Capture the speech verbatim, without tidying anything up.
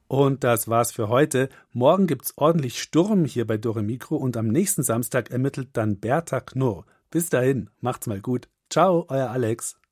Und das war's für heute. Morgen gibt's ordentlich Sturm hier bei Dore Mikro und am nächsten Samstag ermittelt dann Berta Knurr. Bis dahin, macht's mal gut. Ciao, euer Alex.